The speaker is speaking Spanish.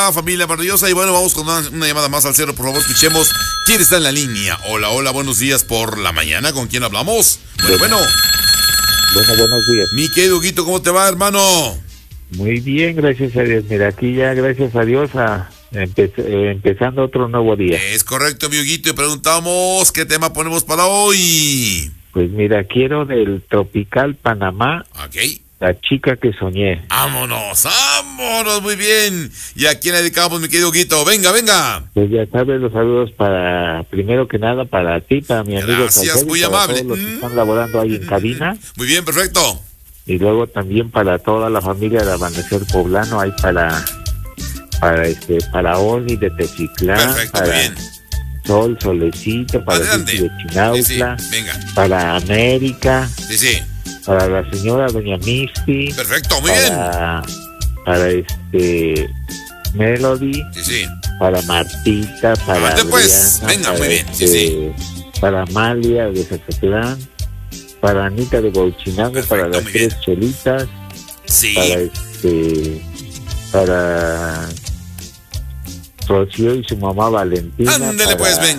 hermosa, familia maravillosa. Y bueno, vamos con una llamada más al cero, por favor, escuchemos quién está en la línea. Hola, hola, buenos días por la mañana. ¿Con quién hablamos? Bueno. Buenos días. Mi querido Huguito, ¿cómo te va, hermano? Muy bien, gracias a Dios. Mira, aquí ya, gracias a Dios, empezando otro nuevo día. Es correcto, mi Huguito, y preguntamos qué tema ponemos para hoy. Pues mira, quiero del Tropical Panamá, Ok. La chica que soñé. Vámonos, muy bien. ¿Y a quién le dedicamos, mi querido Huguito? Venga. Pues ya sabes, los saludos primero que nada para ti, para mi amigo Gracias, Salcedo, muy para amable. todos los que están laborando ahí en cabina. Muy bien, perfecto. Y luego también para toda la familia de Amanecer Poblano, ahí para Oli de Teciutlán, Perfecto, muy para bien. Sol, Solecito, para Adelante. Vicky de Chinautla, Sí, venga. para América, Sí. para la señora Doña Misty, Perfecto, muy bien. para Melody, Sí. para Martita, para Adelante, pues. Adriana, Venga, para muy bien. para Amalia de Zacatlán, para Anita de Bauchinango, Perfecto, para las muy bien. tres chelitas, Sí. para Rocío y su mamá Valentina. Ándele, pues, venga.